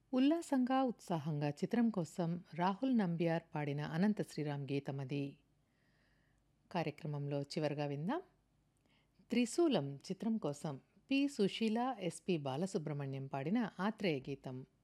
ఉల్లాసంగా, ఉత్సాహంగా చిత్రం కోసం రాహుల్ నంబియార్ పాడిన అనంత శ్రీరామ్ గీతమది. కార్యక్రమంలో చివరగా విందాం. త్రిశూలం చిత్రం కోసం పి. సుశీల, ఎస్పి. బాలసుబ్రహ్మణ్యం పాడిన ఆత్రేయ గీతం.